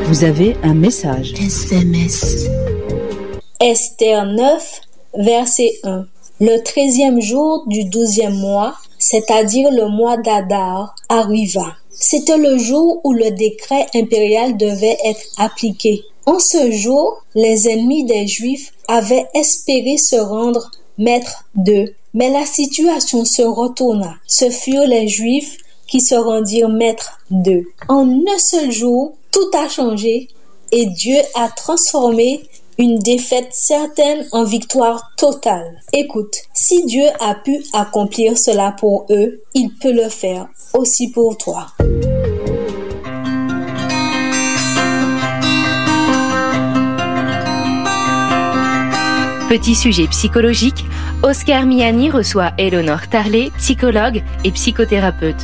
Vous avez un message. SMS. Esther 9, verset 1. Le 13e jour du 12e mois, c'est-à-dire le mois d'Adar, arriva. C'était le jour où le décret impérial devait être appliqué. En ce jour, les ennemis des Juifs avaient espéré se rendre maîtres d'eux. Mais la situation se retourna. Ce furent les Juifs qui se rendirent maîtres d'eux. En un seul jour, tout a changé et Dieu a transformé une défaite certaine en victoire totale. Écoute, si Dieu a pu accomplir cela pour eux, il peut le faire aussi pour toi. Petit sujet psychologique, Oscar Miani reçoit Éléonore Tarlet, psychologue et psychothérapeute.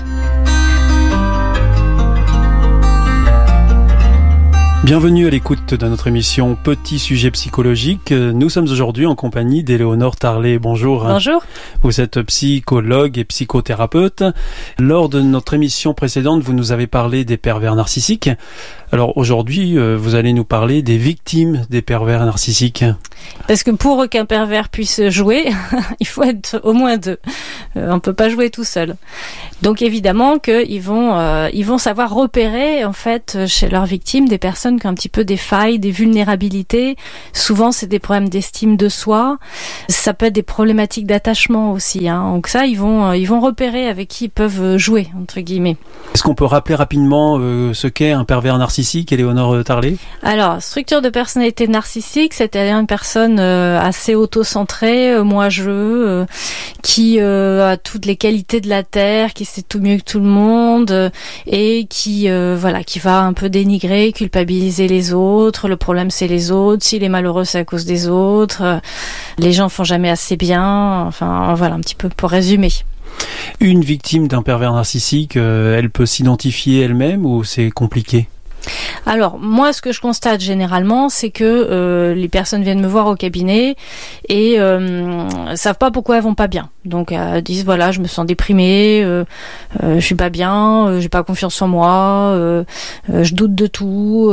Bienvenue à l'écoute de notre émission Petit sujet psychologique. Nous sommes aujourd'hui en compagnie d'Éléonore Tarlet. Bonjour. Bonjour. Vous êtes psychologue et psychothérapeute. Lors de notre émission précédente, vous nous avez parlé des pervers narcissiques. Alors aujourd'hui, vous allez nous parler des victimes des pervers narcissiques. Parce que pour qu'un pervers puisse jouer, il faut être au moins deux. On peut pas jouer tout seul. Donc évidemment qu'ils vont savoir repérer en fait chez leurs victimes des personnes qui ont un petit peu des failles, des vulnérabilités. Souvent c'est des problèmes d'estime de soi. Ça peut être des problématiques d'attachement aussi. Donc ça ils vont repérer avec qui ils peuvent jouer entre guillemets. Est-ce qu'on peut rappeler rapidement ce qu'est un pervers narcissique, Éléonore Tarlet ? Alors, structure de personnalité narcissique, c'est-à-dire une personne assez auto-centrée, moi-je, qui a toutes les qualités de la terre, qui sait tout mieux que tout le monde, et qui va un peu dénigrer, culpabiliser les autres. Le problème, c'est les autres. S'il est malheureux, c'est à cause des autres. Les gens font jamais assez bien. Enfin, voilà, un petit peu pour résumer. Une victime d'un pervers narcissique, elle peut s'identifier elle-même ou c'est compliqué ? Alors, moi, ce que je constate généralement, c'est que les personnes viennent me voir au cabinet et savent pas pourquoi elles vont pas bien. Donc, elles disent, voilà, je me sens déprimée, je suis pas bien, j'ai pas confiance en moi, je doute de tout...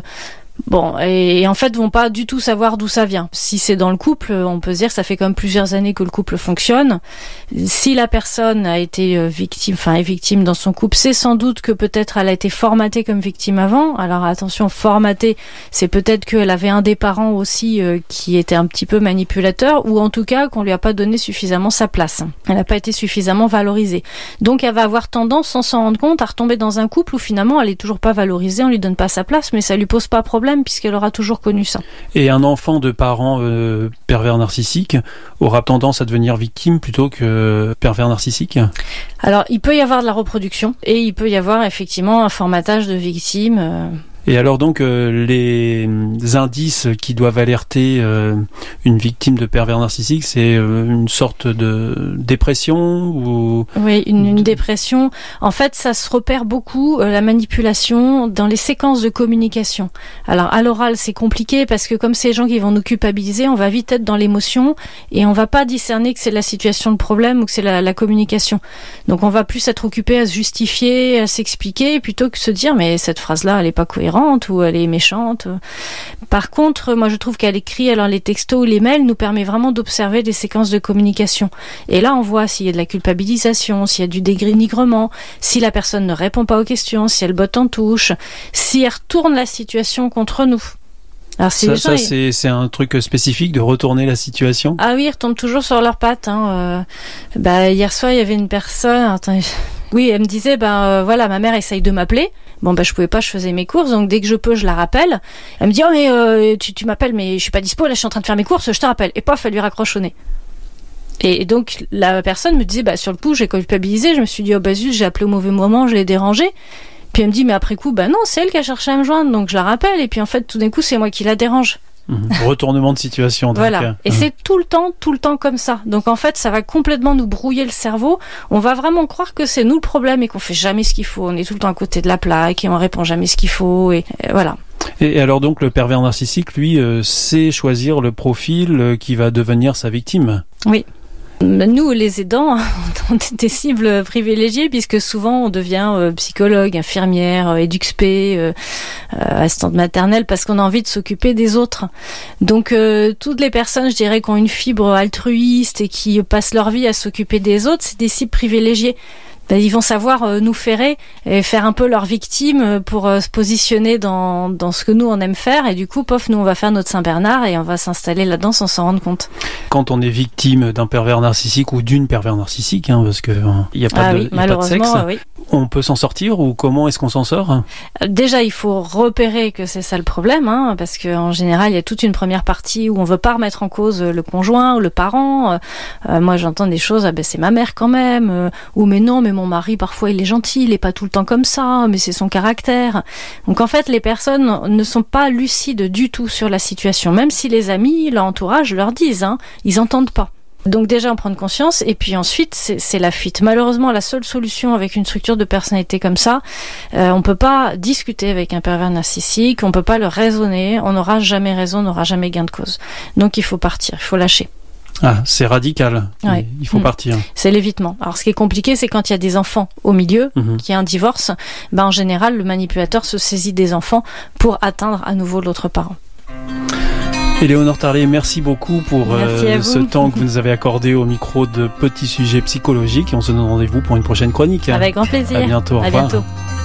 Bon, et en fait, vont pas du tout savoir d'où ça vient. Si c'est dans le couple, on peut se dire que ça fait quand même plusieurs années que le couple fonctionne. Si la personne a été est victime dans son couple, c'est sans doute que peut-être elle a été formatée comme victime avant. Alors attention, formatée, c'est peut-être qu'elle avait un des parents aussi qui était un petit peu manipulateur, ou en tout cas qu'on lui a pas donné suffisamment sa place. Elle n'a pas été suffisamment valorisée. Donc elle va avoir tendance, sans s'en rendre compte, à retomber dans un couple où finalement elle est toujours pas valorisée, on lui donne pas sa place, mais ça lui pose pas problème puisqu'elle aura toujours connu ça. Et un enfant de parents pervers narcissiques aura tendance à devenir victime plutôt que pervers narcissique ? Alors, il peut y avoir de la reproduction et il peut y avoir effectivement un formatage de victimes. Et alors donc les indices qui doivent alerter une victime de pervers narcissique, c'est une sorte de dépression ou... Oui, une dépression. En fait, ça se repère beaucoup, la manipulation, dans les séquences de communication. Alors à l'oral, c'est compliqué parce que comme c'est les gens qui vont nous culpabiliser, on va vite être dans l'émotion et on va pas discerner que c'est la situation de problème ou que c'est la communication. Donc on va plus être occupé à se justifier, à s'expliquer, plutôt que se dire mais cette phrase-là, elle est pas cohérente ou elle est méchante. Par contre, moi je trouve qu'à l'écrit, alors les textos ou les mails nous permet vraiment d'observer des séquences de communication. Et là, on voit s'il y a de la culpabilisation, s'il y a du dénigrement, si la personne ne répond pas aux questions, si elle botte en touche, si elle retourne la situation contre nous. Alors, c'est un truc spécifique de retourner la situation ? Ah oui, ils retombent toujours sur leurs pattes. Hier soir, il y avait une personne... Oui, elle me disait, voilà, ma mère essaye de m'appeler. Bon, je pouvais pas, je faisais mes courses, donc dès que je peux, je la rappelle. Elle me dit, oh, mais tu m'appelles, mais je suis pas dispo, là, je suis en train de faire mes courses, je te rappelle. Et paf, elle lui raccroche au nez. Et donc, la personne me disait, sur le coup, j'ai culpabilisé, je me suis dit, oh, zut, j'ai appelé au mauvais moment, je l'ai dérangé. Puis elle me dit, mais après coup, non, c'est elle qui a cherché à me joindre, donc je la rappelle, et puis en fait, tout d'un coup, c'est moi qui la dérange. Retournement de situation. Donc. Voilà. Et c'est tout le temps comme ça. Donc en fait, ça va complètement nous brouiller le cerveau. On va vraiment croire que c'est nous le problème et qu'on fait jamais ce qu'il faut. On est tout le temps à côté de la plaque et on répond jamais ce qu'il faut. Et voilà. Et alors donc le pervers narcissique, lui, sait choisir le profil qui va devenir sa victime. Oui. Nous, les aidants, on est des cibles privilégiées puisque souvent on devient psychologue, infirmière, éduxp, assistante maternelle parce qu'on a envie de s'occuper des autres. Donc toutes les personnes, je dirais, qui ont une fibre altruiste et qui passent leur vie à s'occuper des autres, c'est des cibles privilégiées. Ils vont savoir nous ferrer et faire un peu leur victime pour se positionner dans ce que nous on aime faire, et du coup, nous on va faire notre Saint-Bernard et on va s'installer là-dedans sans s'en rendre compte. Quand on est victime d'un pervers narcissique ou d'une pervers narcissique, parce que il y a pas de sexe, oui. On peut s'en sortir, ou comment est-ce qu'on s'en sort ? Déjà, il faut repérer que c'est ça le problème, parce que en général, il y a toute une première partie où on veut pas remettre en cause le conjoint ou le parent. Moi, j'entends des choses, c'est ma mère quand même, ou mais non, mais mon mari parfois il est gentil, il est pas tout le temps comme ça, mais c'est son caractère. Donc en fait, les personnes ne sont pas lucides du tout sur la situation, même si les amis, leur entourage leur disent, ils entendent pas. Donc déjà en prendre conscience, et puis ensuite c'est la fuite. Malheureusement, la seule solution avec une structure de personnalité comme ça, on peut pas discuter avec un pervers narcissique, on peut pas le raisonner, on n'aura jamais raison, on n'aura jamais gain de cause. Donc il faut partir, il faut lâcher. Ah, c'est radical. Ouais. Il faut partir. C'est l'évitement. Alors, ce qui est compliqué, c'est quand il y a des enfants au milieu, qu'il y a un divorce, en général, le manipulateur se saisit des enfants pour atteindre à nouveau l'autre parent. Éléonore Tarlet, merci beaucoup pour ce temps que vous nous avez accordé au micro de Petits Sujets Psychologiques, et on se donne rendez-vous pour une prochaine chronique. Avec grand plaisir. À bientôt. Au revoir. À bientôt.